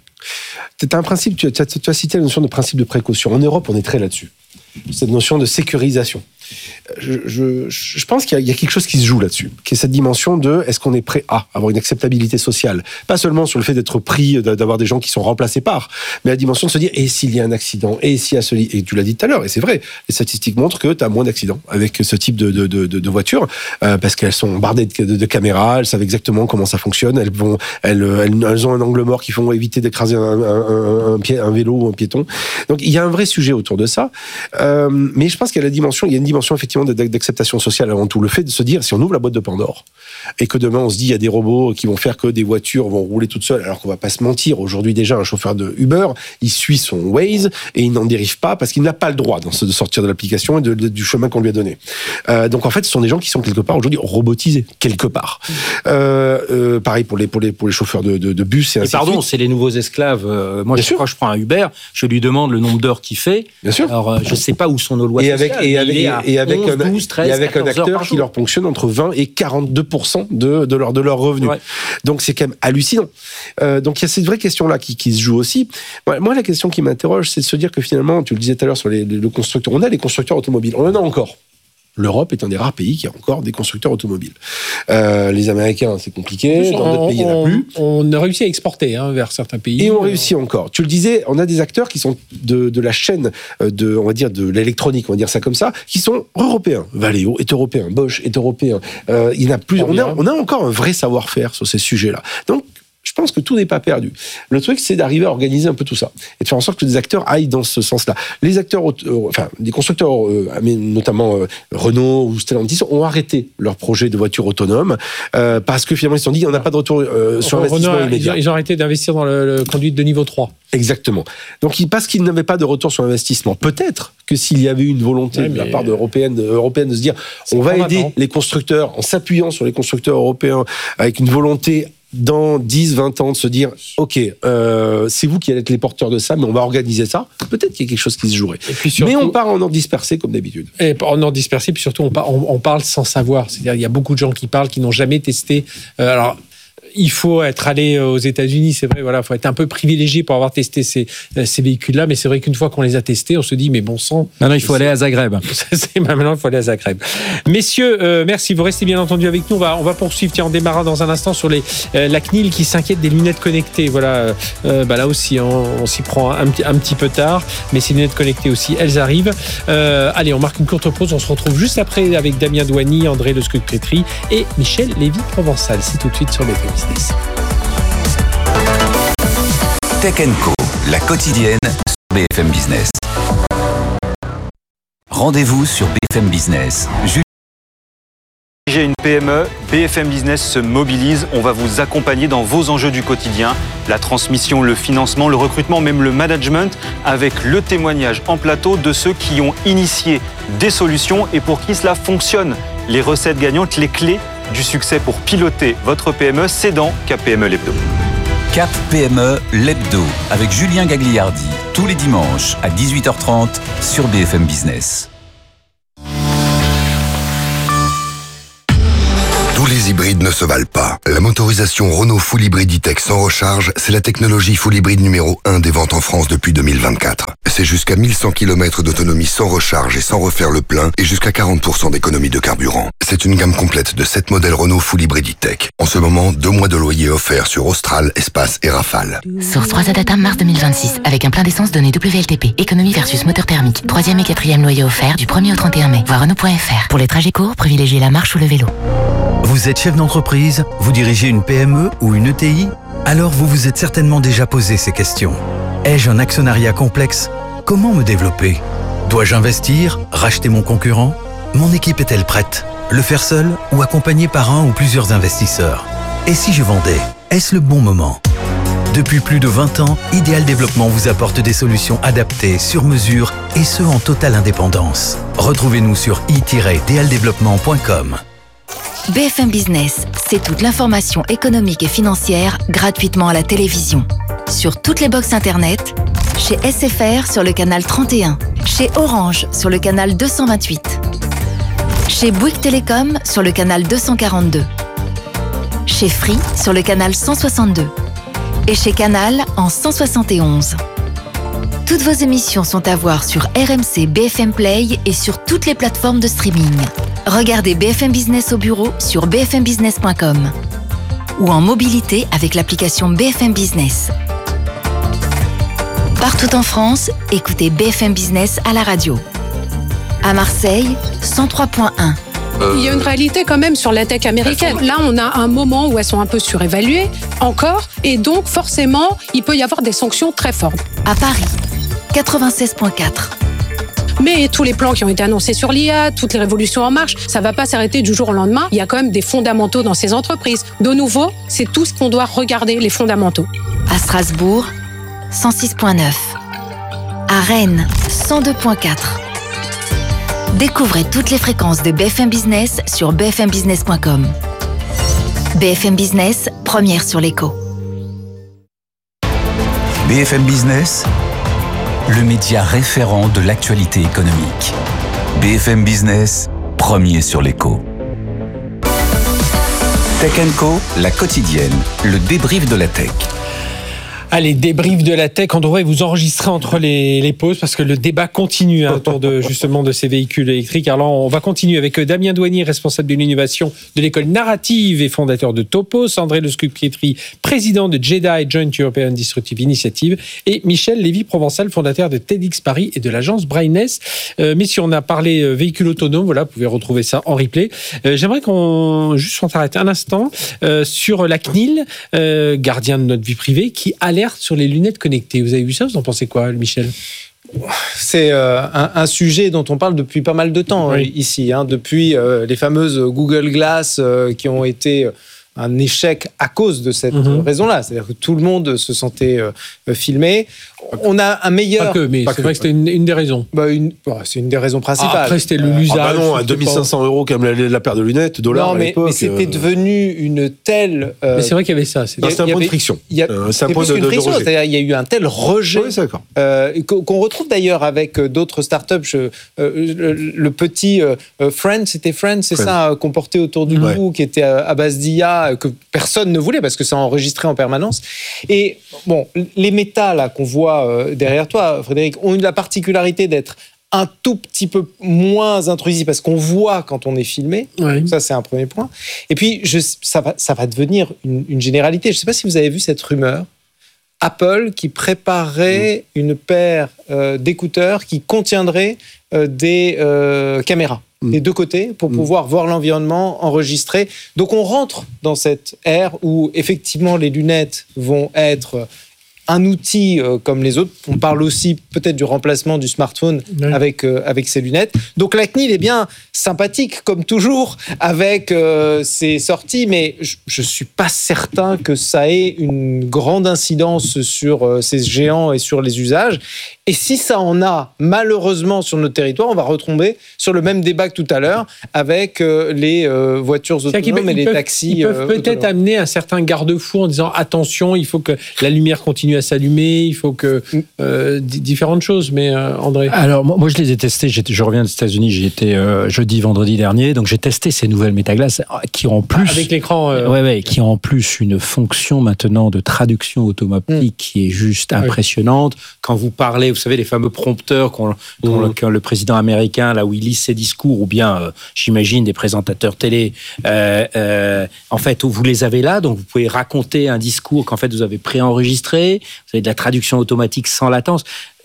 C'est un principe, tu as, tu as cité la notion de principe de précaution. En Europe, on est très là-dessus. Cette notion de sécurisation. Je, je, je pense qu'il y, y a quelque chose qui se joue là-dessus, qui est cette dimension de est-ce qu'on est prêt à avoir une acceptabilité sociale, pas seulement sur le fait d'être pris, d'avoir des gens qui sont remplacés par, mais la dimension de se dire et s'il y a un accident, et s'il y a celui, et tu l'as dit tout à l'heure, et c'est vrai, les statistiques montrent que tu as moins d'accidents avec ce type de, de, de, de voitures, euh, parce qu'elles sont bardées de, de, de caméras, elles savent exactement comment ça fonctionne, elles vont, elles, elles, elles ont un angle mort qui font éviter d'écraser un, un, un, un, pied, un vélo ou un piéton. Donc il y a un vrai sujet autour de ça, euh, mais je pense qu'il y a la dimension, il y a une dimension effectivement d'acceptation sociale avant tout. Le fait de se dire, si on ouvre la boîte de Pandore et que demain on se dit, il y a des robots qui vont faire que des voitures vont rouler toutes seules, alors qu'on va pas se mentir, aujourd'hui déjà, un chauffeur de Uber, il suit son Waze et il n'en dérive pas parce qu'il n'a pas le droit de sortir de l'application et de, de, du chemin qu'on lui a donné. Euh, donc en fait, ce sont des gens qui sont quelque part aujourd'hui robotisés, quelque part. Euh, euh, pareil pour les, pour, les, pour les chauffeurs de, de, de bus et ainsi et pardon, de suite. C'est les nouveaux esclaves. Euh, moi, je, quand je prends un Uber, je lui demande le nombre d'heures qu'il fait. Bien sûr. Alors, euh, je sais pas où sont nos lois et sociales. Avec, et, avec, et, et avec onze, un, douze, treize, et avec un acteur qui leur ponctionne entre vingt et quarante-deux pour cent de, de, leur, de leur revenu. Ouais. Donc c'est quand même hallucinant. Euh, donc il y a cette vraie question-là qui, qui se joue aussi. Moi, moi, la question qui m'interroge, c'est de se dire que finalement, tu le disais tout à l'heure sur les, les, les constructeurs, on a les constructeurs automobiles, on en a encore. L'Europe est un des rares pays qui a encore des constructeurs automobiles. Euh, les Américains, c'est compliqué. Dans d'autres pays, il n'y en a plus. On a réussi à exporter hein, vers certains pays. Et on réussit encore. Tu le disais, on a des acteurs qui sont de, de la chaîne de, on va dire, de l'électronique, on va dire ça comme ça, qui sont européens. Valeo est européen, Bosch est européen. Euh, il y en a plus. On a, on a encore un vrai savoir-faire sur ces sujets-là. Donc, je pense que tout n'est pas perdu. Le truc, c'est d'arriver à organiser un peu tout ça et de faire en sorte que les acteurs aillent dans ce sens-là. Les acteurs, euh, enfin, les constructeurs, euh, notamment euh, Renault ou Stellantis, ont arrêté leur projet de voiture autonome euh, parce que finalement, ils se sont dit, on n'a pas de retour euh, sur investissement Renault, immédiat. Ils ont arrêté d'investir dans le, le conduite de niveau trois. Exactement. Donc, parce qu'ils n'avaient pas de retour sur investissement, peut-être que s'il y avait eu une volonté ouais, de la part de européenne, de, européenne de se dire, on va aider maintenant les constructeurs en s'appuyant sur les constructeurs européens avec une volonté dans dix, vingt ans de se dire ok, euh, c'est vous qui allez être les porteurs de ça, mais on va organiser ça, peut-être qu'il y a quelque chose qui se jouerait. Et puis surtout, mais on part en ordre dispersé comme d'habitude. Et en ordre dispersé, puis surtout on, par, on, on parle sans savoir, c'est-à-dire il y a beaucoup de gens qui parlent, qui n'ont jamais testé. Euh, alors il faut être allé aux États-Unis, c'est vrai, voilà, faut être un peu privilégié pour avoir testé ces, ces véhicules-là, mais c'est vrai qu'une fois qu'on les a testés, on se dit, mais bon sang. Maintenant, il faut aller à Zagreb. C'est, maintenant, il faut aller à Zagreb. Messieurs, euh, merci, vous restez bien entendu avec nous. On va, on va poursuivre, tiens, on démarrera dans un instant sur les, euh, la C N I L qui s'inquiète des lunettes connectées. Voilà, euh, bah là aussi, hein, on s'y prend un, un petit peu tard, mais ces lunettes connectées aussi, elles arrivent. Euh, allez, on marque une courte pause, on se retrouve juste après avec Damien Douany, André Le Scrucrétry et Michel Lévy-Provençal. C'est tout de suite sur B F M Business. Tech and Co, la quotidienne sur B F M Business. Rendez-vous sur B F M Business. Julie... J'ai une P M E, B F M Business se mobilise. On va vous accompagner dans vos enjeux du quotidien, la transmission, le financement, le recrutement, même le management, avec le témoignage en plateau de ceux qui ont initié des solutions et pour qui cela fonctionne. Les recettes gagnantes, les clés du succès pour piloter votre P M E, c'est dans Cap P M E l'hebdo. Cap P M E l'hebdo avec Julien Gagliardi tous les dimanches à dix-huit heures trente sur B F M Business. Tous les hybrides ne se valent pas. La motorisation Renault Full Hybrid E-Tech sans recharge, c'est la technologie Full Hybrid numéro un des ventes en France depuis deux mille vingt-quatre. C'est jusqu'à mille cent kilomètres d'autonomie sans recharge et sans refaire le plein et jusqu'à quarante pour cent d'économie de carburant. C'est une gamme complète de sept modèles Renault Full Hybrid E-Tech. En ce moment, deux mois de loyer offerts sur Austral, Espace et Rafale. Source trois A Data mars deux mille vingt-six avec un plein d'essence donné W L T P. Économie versus moteur thermique. Troisième et quatrième loyer offert du premier au trente et un mai. Voir Renault point F R. Pour les trajets courts, privilégiez la marche ou le vélo. Vous êtes chef d'entreprise, vous dirigez une P M E ou une E T I? Alors vous vous êtes certainement déjà posé ces questions. Ai-je un actionnariat complexe? Comment me développer? Dois-je investir? Racheter mon concurrent? Mon équipe est-elle prête? Le faire seul ou accompagné par un ou plusieurs investisseurs? Et si je vendais? Est-ce le bon moment? Depuis plus de vingt ans, Ideal Développement vous apporte des solutions adaptées, sur mesure et ce en totale indépendance. Retrouvez-nous sur i tiret d l développement point com. B F M Business, c'est toute l'information économique et financière gratuitement à la télévision. Sur toutes les box internet, chez S F R sur le canal trente et un, chez Orange sur le canal deux cent vingt-huit, chez Bouygues Télécom sur le canal deux cent quarante-deux, chez Free sur le canal cent soixante-deux et chez Canal en cent soixante et onze. Toutes vos émissions sont à voir sur R M C B F M Play et sur toutes les plateformes de streaming. Regardez B F M Business au bureau sur b f m business point com ou en mobilité avec l'application B F M Business. Partout en France, écoutez B F M Business à la radio. À Marseille, cent trois point un. Il y a une réalité quand même sur la tech américaine. Là, on a un moment où elles sont un peu surévaluées, encore, et donc forcément, il peut y avoir des sanctions très fortes. À Paris, quatre-vingt-seize point quatre. Mais tous les plans qui ont été annoncés sur l'I A, toutes les révolutions en marche, ça ne va pas s'arrêter du jour au lendemain. Il y a quand même des fondamentaux dans ces entreprises. De nouveau, c'est tout ce qu'on doit regarder, les fondamentaux. À Strasbourg, cent six point neuf. À Rennes, cent deux point quatre. Découvrez toutes les fréquences de B F M Business sur b f m business point com. B F M Business, première sur l'écho. B F M Business, le média référent de l'actualité économique. B F M Business, premier sur l'écho. Tech and Co, la quotidienne, le débrief de la tech. Allez, débrief de la tech, on devrait vous enregistrer entre les, les pauses parce que le débat continue hein, autour de, justement de ces véhicules électriques. Alors, on va continuer avec Damien Douanier, responsable de l'innovation de l'école narrative et fondateur de Topos, André Lescup-Pietri, président de JEDI, Joint European Disruptive Initiative, et Michel Lévy-Provençal, fondateur de TEDx Paris et de l'agence Brainess. Euh, mais si on a parlé euh, véhicules autonomes, voilà, vous pouvez retrouver ça en replay. Euh, j'aimerais qu'on juste s'arrête un instant euh, sur la C N I L, euh, gardien de notre vie privée, qui alerte sur les lunettes connectées. Vous avez vu ça? Vous en pensez quoi, Michel? C'est euh, un, un sujet dont on parle depuis pas mal de temps oui. ici, hein, depuis euh, les fameuses Google Glass euh, qui ont été un échec à cause de cette mm-hmm. raison-là. C'est-à-dire que tout le monde se sentait euh, filmé. On a un meilleur... Pas que, mais pas c'est que, vrai que c'était une, une des raisons. Bah une, bah, c'est une des raisons principales. Ah, après, c'était l'usage. Ah bah non, à deux mille cinq cents euros, comme la, la paire de lunettes, dollars non, mais, à l'époque. mais c'était euh... devenu une telle... Euh... Mais c'est vrai qu'il y avait ça. C'était, c'était un point de friction. A, euh, c'est un point de, de, de rejet. C'est-à-dire il y a eu un tel rejet oui, c'est d'accord. Euh, qu'on retrouve d'ailleurs avec d'autres startups. Je, euh, le, le petit euh, Friend, c'était Friend, c'est Friend. ça, qu'on portait autour du ouais. cou, qui était à base d'I A, que personne ne voulait parce que ça enregistrait en permanence. Et bon, les méta là qu'on voit euh, derrière toi, Frédéric, ont eu la particularité d'être un tout petit peu moins intrusifs parce qu'on voit quand on est filmé. Oui. Ça, c'est un premier point. Et puis, je, ça, va, ça va devenir une, une généralité. Je ne sais pas si vous avez vu cette rumeur. Apple qui préparait mmh. une paire euh, d'écouteurs qui contiendrait euh, des euh, caméras mmh. des deux côtés pour mmh. pouvoir voir l'environnement, enregistrer. Donc, on rentre dans cette ère où, effectivement, les lunettes vont être un outil euh, comme les autres. On parle aussi peut-être du remplacement du smartphone oui. avec, euh, avec ces lunettes. Donc la C N I L est bien sympathique, comme toujours, avec euh, ses sorties, mais je ne suis pas certain que ça ait une grande incidence sur euh, ces géants et sur les usages. Et si ça en a, malheureusement, sur notre territoire, on va retomber sur le même débat que tout à l'heure avec euh, les euh, voitures autonomes et les peuvent, taxis Ils peuvent euh, peut-être autonomes. amener un certain garde-fou en disant « Attention, il faut que la lumière continue à s'allumer, il faut que... Euh, d- » différentes choses, mais euh, André. Alors, moi, je les ai testés. J'étais, je reviens des États-Unis, j'y étais euh, jeudi, vendredi dernier. Donc, j'ai testé ces nouvelles Metaglass qui ont en plus... Avec l'écran... Euh... Ouais, ouais, qui ont en plus une fonction maintenant de traduction automatique mmh. qui est juste impressionnante. Oui. Quand vous parlez... Vous savez, les fameux prompteurs qu'ont, qu'ont, mmh. qu'ont le président américain, là où il lit ses discours, ou bien, euh, j'imagine, des présentateurs télé. Euh, euh, en fait, vous les avez là, donc vous pouvez raconter un discours qu'en fait vous avez préenregistré. Vous avez de la traduction automatique sans latence.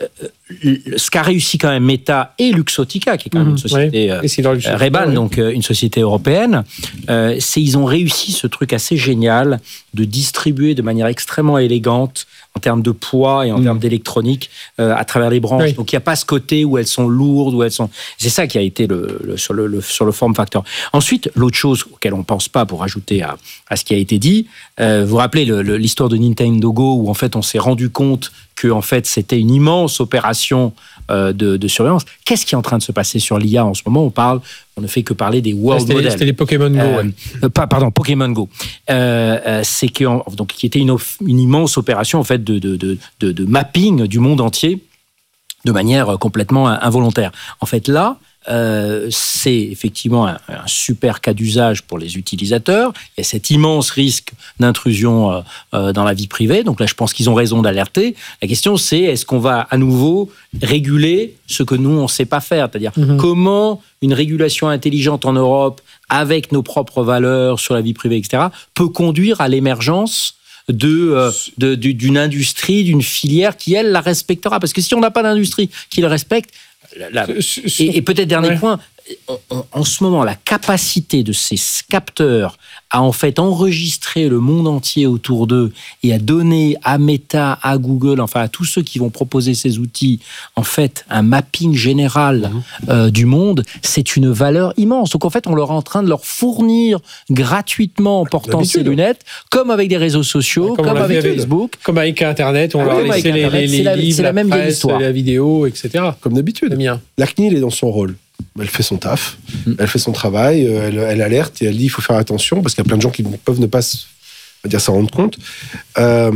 Euh, ce qu'a réussi quand même Meta et Luxottica, qui est quand même une société, oui. euh, Ray-Ban, donc euh, une société européenne, euh, c'est ils ont réussi ce truc assez génial de distribuer de manière extrêmement élégante en termes de poids et en mmh. termes d'électronique euh, à travers les branches. Oui. Donc il n'y a pas ce côté où elles sont lourdes, où elles sont. C'est ça qui a été le, le, sur le, le sur le form factor. Ensuite, l'autre chose auquel on ne pense pas pour ajouter à, à ce qui a été dit, euh, vous vous rappelez le, le, l'histoire de Nintendo Go où en fait on s'est rendu compte que en fait c'était une immense opération euh, de, de surveillance. Qu'est-ce qui est en train de se passer sur l'I A en ce moment ? On parle, on ne fait que parler des world c'était, models. C'était les Pokémon Go. Euh, ouais. euh, pas, pardon, Pokémon Go. Euh, euh, c'est que donc qui était une, une immense opération en fait de, de, de, de, de mapping du monde entier de manière complètement involontaire. En fait là. Euh, c'est effectivement un, un super cas d'usage pour les utilisateurs. Il y a cet immense risque d'intrusion euh, euh, dans la vie privée. Donc là, je pense qu'ils ont raison d'alerter. La question, c'est est-ce qu'on va à nouveau réguler ce que nous, on ne sait pas faire ? C'est-à-dire mm-hmm. comment une régulation intelligente en Europe, avec nos propres valeurs sur la vie privée, et cetera, peut conduire à l'émergence de, euh, de, d'une industrie, d'une filière qui, elle, la respectera. Parce que si on n'a pas d'industrie qui le respecte, La, la, et, et peut-être dernier ouais. point, en, en ce moment, la capacité de ces capteurs à en fait enregistrer le monde entier autour d'eux et à donner à Meta, à Google, enfin à tous ceux qui vont proposer ces outils, en fait, un mapping général mmh. euh, du monde, c'est une valeur immense. Donc en fait, on leur est en train de leur fournir gratuitement en portant ces lunettes, comme avec des réseaux sociaux, ouais, comme, comme avec Facebook. Le, comme avec Internet, on ah, leur laisse les, les, les, les la, livres, c'est la, la même presse, histoire. La vidéo, et cetera. Comme d'habitude. La C N I L est dans son rôle. Elle fait son taf, mmh. elle fait son travail, elle, elle alerte et elle dit il faut faire attention parce qu'il y a plein de gens qui peuvent ne pas on va dire, s'en rendre compte. Euh,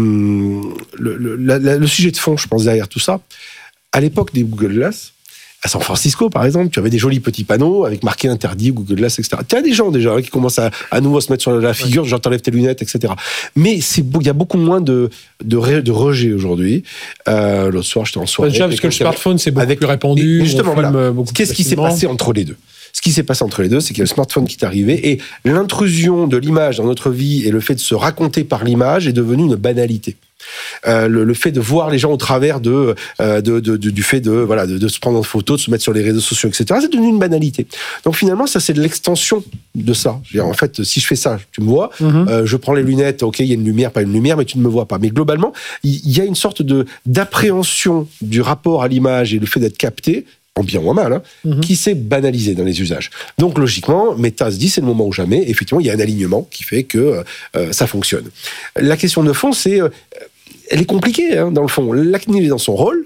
le, le, la, le sujet de fond, je pense, derrière tout ça, à l'époque des Google Glass, à San Francisco, par exemple, tu avais des jolis petits panneaux avec marqué interdit, Google Glass, et cetera. Tu as des gens déjà hein, qui commencent à, à nouveau se mettre sur la figure, genre t'enlèves tes lunettes, et cetera. Mais c'est, il y a beaucoup moins de, de, ré, de rejet aujourd'hui. Euh, l'autre soir, j'étais en soirée. Déjà, parce que le smartphone, c'est beaucoup avec, plus répandu. Justement, voilà. Beaucoup Qu'est-ce qui s'est passé entre les deux ? Ce qui s'est passé entre les deux, c'est qu'il y a le smartphone qui est arrivé et l'intrusion de l'image dans notre vie et le fait de se raconter par l'image est devenu une banalité. Euh, le, le fait de voir les gens au travers de, euh, de, de, de du fait de voilà de, de se prendre en photo, de se mettre sur les réseaux sociaux, et cetera. C'est devenu une banalité. Donc finalement, ça c'est de l'extension de ça. Je veux dire, en fait, si je fais ça, tu me vois. Mm-hmm. Euh, je prends les lunettes. Ok, il y a une lumière, pas une lumière, mais tu ne me vois pas. Mais globalement, il y a une sorte de d'appréhension du rapport à l'image et le fait d'être capté. En bien ou en mal, hein, mmh. qui s'est banalisé dans les usages. Donc, logiquement, Meta se dit, c'est le moment ou jamais. Effectivement, il y a un alignement qui fait que euh, ça fonctionne. La question de fond, c'est... Euh, elle est compliquée, hein, dans le fond. La C N I L est dans son rôle.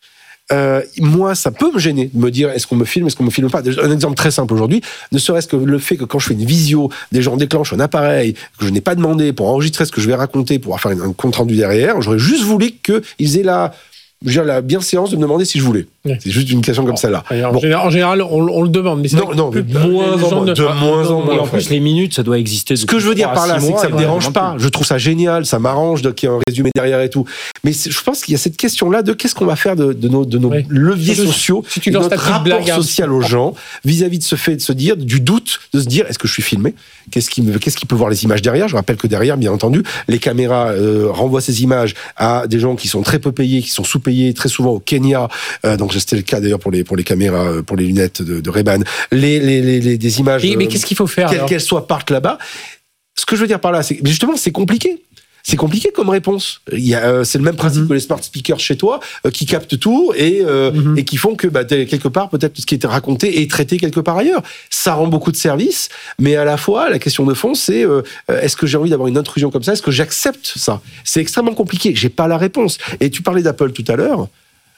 Euh, moi, ça peut me gêner de me dire, est-ce qu'on me filme, est-ce qu'on me filme pas ? Un exemple très simple aujourd'hui, ne serait-ce que le fait que quand je fais une visio, des gens déclenchent un appareil que je n'ai pas demandé pour enregistrer ce que je vais raconter, pour faire un compte rendu derrière, j'aurais juste voulu qu'ils aient la... J'ai la bienséance de me demander si je voulais. Ouais. C'est juste une question comme celle-là. En, bon. général, en général, on, on le demande. Mais c'est non, non, mais de moins en moins. De moins en moins. En plus, les minutes, ça doit exister. Ce que je veux dire par là, c'est que ça me dérange pas. Je trouve ça génial, ça m'arrange qu'il y ait un résumé derrière et tout. Mais je pense qu'il y a cette question-là de qu'est-ce qu'on va faire de, de nos, de nos ouais. leviers je, sociaux, si tu de notre rapport blague, social aux gens, vis-à-vis de ce fait de se dire, du doute, de se dire, est-ce que je suis filmé ? Qu'est-ce qui, me, qu'est-ce qui peut voir les images derrière ? Je rappelle que derrière, bien entendu, les caméras euh, renvoient ces images à des gens qui sont très peu payés, qui sont sous-payés, très souvent au Kenya. Euh, donc c'était le cas d'ailleurs pour les pour les caméras, pour les lunettes de, de Ray-Ban. Les, les, les, les des images. Et, mais qu'est-ce qu'il faut faire quelles qu'elles soient partent là-bas. Ce que je veux dire par là, c'est justement c'est compliqué. C'est compliqué comme réponse. Il y a, euh, c'est le même principe mm-hmm. que les smart speakers chez toi, euh, qui captent tout et, euh, mm-hmm. et qui font que bah, quelque part, peut-être ce qui est raconté est traité quelque part ailleurs. Ça rend beaucoup de services, mais à la fois, la question de fond, c'est euh, est-ce que j'ai envie d'avoir une intrusion comme ça ? Est-ce que j'accepte ça ? C'est extrêmement compliqué. J'ai pas la réponse. Et tu parlais d'Apple tout à l'heure.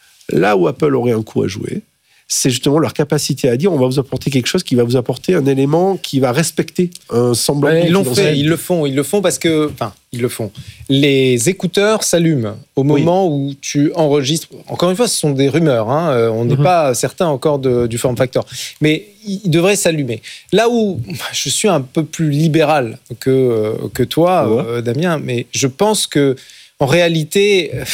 Là où Apple aurait un coup à jouer, c'est justement leur capacité à dire on va vous apporter quelque chose qui va vous apporter un élément qui va respecter un semblant. Ouais, ils l'ont fait, ils le font, ils le font parce que, enfin, ils le font. Les écouteurs s'allument au moment oui. où tu enregistres. Encore une fois, ce sont des rumeurs. Hein, on n'est mm-hmm. pas certain encore de, du form factor, mais ils devraient s'allumer. Là où je suis un peu plus libéral que que toi, ouais. euh, Damien, mais je pense que en réalité.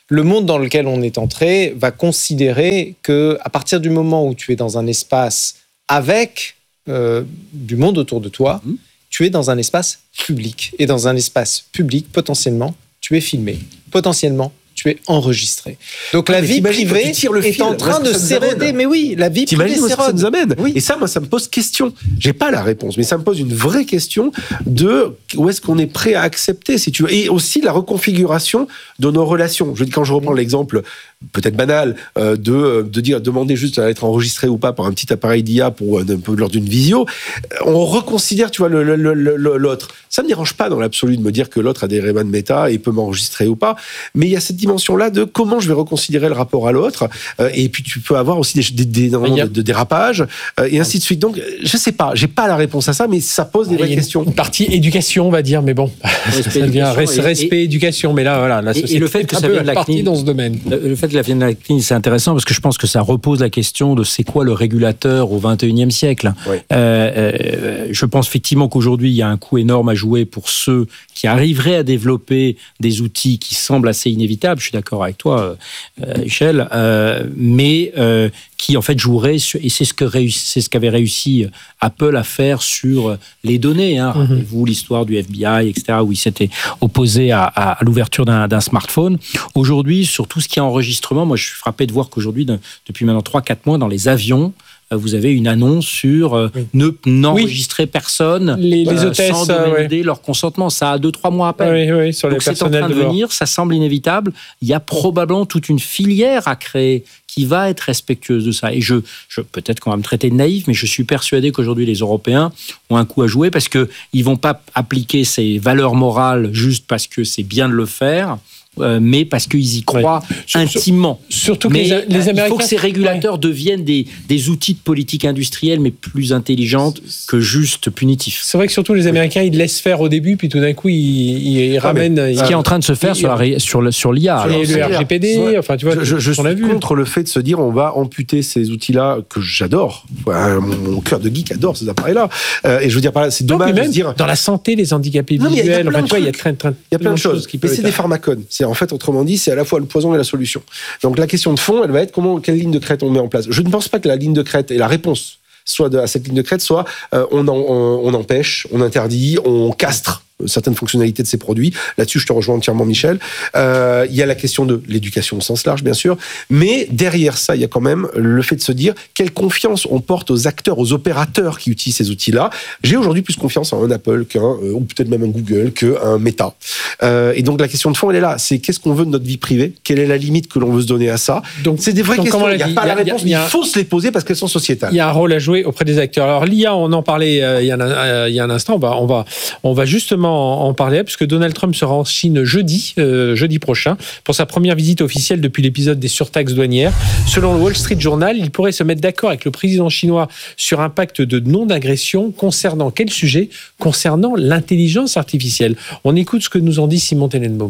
le monde dans lequel on est entré va considérer que à partir du moment où tu es dans un espace avec euh, du monde autour de toi, mmh. tu es dans un espace public. Et dans un espace public, potentiellement, tu es filmé. Potentiellement, tu es enregistré. Donc ah, la vie privée est en train de s'éroder. Mais oui, la vie privée s'érode. Ça nous amène. Oui. Et ça, moi, ça me pose question. J'ai pas la réponse, mais ça me pose une vraie question de où est-ce qu'on est prêt à accepter, si tu veux. Et aussi la reconfiguration de nos relations. Je dis, quand je reprends l'exemple peut-être banal euh, de, de dire demander juste à être enregistré ou pas par un petit appareil d'I A pour un peu lors d'une visio, on reconsidère, tu vois, le, le, le, l'autre. Ça me dérange pas dans l'absolu de me dire que l'autre a des éléments de méta et peut m'enregistrer ou pas, mais il y a cette dimension-là de comment je vais reconsidérer le rapport à l'autre, euh, et puis tu peux avoir aussi des, des, des moments de, de dérapage euh, et ainsi de suite. Donc je sais pas, j'ai pas la réponse à ça, mais ça pose des vraies questions. Une partie éducation, on va dire, mais bon, respect, ça devient respect, respect et, éducation, mais là voilà, la société et, et le fait que ça vienne de la C N I L, dans ce domaine. Le, le fait que la vienne de la C N I L, c'est intéressant parce que je pense que ça repose la question de c'est quoi le régulateur au vingt et unième siècle. Oui. Euh, euh, je pense effectivement qu'aujourd'hui il y a un coup énorme à jouer pour ceux qui arriveraient à développer des outils qui semblent assez inévitables. Je suis d'accord avec toi, euh, Michel, euh, mais euh, qui en fait joueraient sur, et c'est ce que réussi, c'est ce qu'avait réussi Apple à faire sur les données. Hein. Mm-hmm. Rappelez-vous l'histoire du F B I, et cetera, où il s'était opposé à, à, à l'ouverture d'un, d'un smartphone. Aujourd'hui, sur tout ce qui est enregistrement, moi je suis frappé de voir qu'aujourd'hui, depuis maintenant trois quatre mois, dans les avions, vous avez une annonce sur euh, oui. ne n'enregistrer oui. personne les, les euh, hôtesses, sans demander ouais. leur consentement. Ça a deux trois mois à peine. Oui, oui, sur Donc les c'est en train de, de venir, ça semble inévitable. Il y a probablement toute une filière à créer qui va être respectueuse de ça. Et je, je peut-être qu'on va me traiter de naïf, mais je suis persuadé qu'aujourd'hui les Européens ont un coup à jouer parce que ils vont pas appliquer ces valeurs morales juste parce que c'est bien de le faire. Euh, mais parce qu'ils y croient ouais. intimement. Surtout que mais les, les Américains... il faut que ces régulateurs ouais. deviennent des, des outils de politique industrielle, mais plus intelligentes que juste punitifs. C'est vrai que surtout les Américains, ils laissent faire au début, puis tout d'un coup, ils, ils ramènent... Ah, ils, ce qui est en train de se faire ils, sur, la, sur, le, sur l'I A. Sur le R G P D, ouais. enfin tu vois, je, je on l'a suis vu. contre le fait de se dire on va amputer ces outils-là que j'adore. Ouais, mon, mon cœur de geek adore ces appareils-là. Euh, et je veux dire, c'est dommage de se dire... Dans la santé, les handicapés non, visuels, enfin tu vois, il y a plein de choses. Il y a plein de choses. Mais c'est des pharmacones. C'est en fait, autrement dit, c'est à la fois le poison et la solution. Donc la question de fond, elle va être comment, quelle ligne de crête on met en place. Je ne pense pas que la ligne de crête et la réponse soit de, à cette ligne de crête soit euh, on, en, on, on empêche, on interdit, on castre certaines fonctionnalités de ces produits. Là-dessus, je te rejoins entièrement, Michel. Euh, il y a la question de l'éducation au sens large, bien sûr. Mais derrière ça, il y a quand même le fait de se dire quelle confiance on porte aux acteurs, aux opérateurs qui utilisent ces outils-là. J'ai aujourd'hui plus confiance en un Apple qu'un, euh, ou peut-être même un Google, qu'un Meta. Euh, et donc, la question de fond, elle est là. C'est qu'est-ce qu'on veut de notre vie privée? Quelle est la limite que l'on veut se donner à ça? Donc, c'est des vraies questions. Il n'y a pas la réponse, mais il faut se les poser parce qu'elles sont sociétales. Il y a un rôle à jouer auprès des acteurs. Alors, l'I A, on en parlait euh, il, y a un, euh, il y a un instant. On va, on va, on va justement en parler puisque Donald Trump sera en Chine jeudi, euh, jeudi prochain, pour sa première visite officielle depuis l'épisode des surtaxes douanières. Selon le Wall Street Journal, il pourrait se mettre d'accord avec le président chinois sur un pacte de non-agression concernant quel sujet? Concernant l'intelligence artificielle. On écoute ce que nous en dit Simon Tenenbaum.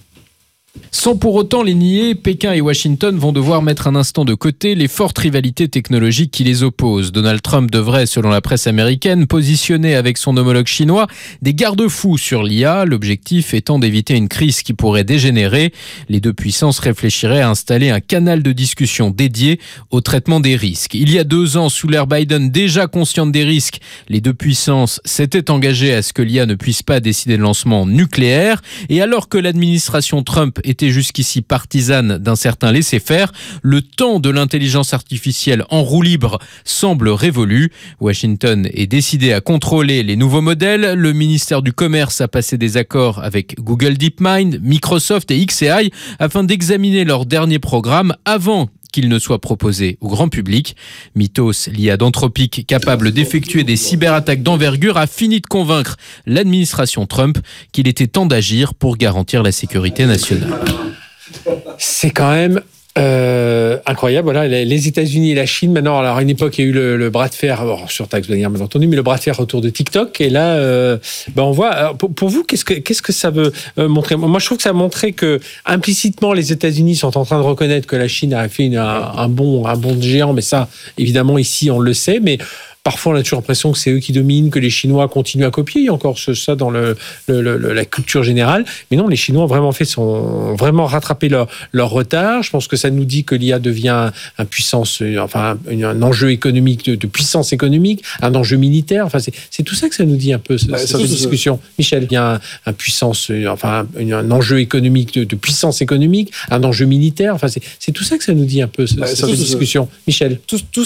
Sans pour autant les nier, Pékin et Washington vont devoir mettre un instant de côté les fortes rivalités technologiques qui les opposent. Donald Trump devrait, selon la presse américaine, positionner avec son homologue chinois des garde-fous sur l'I A, l'objectif étant d'éviter une crise qui pourrait dégénérer. Les deux puissances réfléchiraient à installer un canal de discussion dédié au traitement des risques. Il y a deux ans, sous l'ère Biden, déjà consciente des risques, les deux puissances s'étaient engagées à ce que l'I A ne puisse pas décider de lancement nucléaire. Et alors que l'administration Trump était jusqu'ici partisane d'un certain laisser-faire, le temps de l'intelligence artificielle en roue libre semble révolu. Washington est décidé à contrôler les nouveaux modèles. Le ministère du Commerce a passé des accords avec Google DeepMind, Microsoft et X A I afin d'examiner leur dernier programme avant qu'il ne soit proposé au grand public. Mythos, l'I A d'Anthropic, capable d'effectuer des cyberattaques d'envergure, a fini de convaincre l'administration Trump qu'il était temps d'agir pour garantir la sécurité nationale. C'est quand même Euh, incroyable, voilà, les États-Unis et la Chine. Maintenant, alors à une époque, il y a eu le, le bras de fer, bon, sur taxe douanière, bien entendu, mais le bras de fer autour de TikTok. Et là, euh, ben on voit. Alors pour, pour vous, qu'est-ce que qu'est-ce que ça veut euh, montrer? Moi, je trouve que ça a montré que implicitement, les États-Unis sont en train de reconnaître que la Chine a fait une, un, un bond, un bond de géant. Mais ça, évidemment, ici, on le sait. Mais parfois on a toujours l'impression que c'est eux qui dominent, que les Chinois continuent à copier. Il y a encore ça dans le, le, le, la culture générale. Mais non, les Chinois ont vraiment fait son, ont vraiment rattrapé leur, leur retard. Je pense que ça nous dit que l'I A devient un puissance, enfin un, un enjeu économique, de, de puissance économique, un enjeu militaire. Enfin, c'est, c'est tout ça que ça nous dit un peu, bah, cette discussion. Michel, il y a un, un puissance, enfin un, un enjeu économique, de, de puissance économique, un enjeu militaire. Enfin, c'est, c'est tout ça que ça nous dit un peu, bah, cette discussion. Michel. Tout, tout,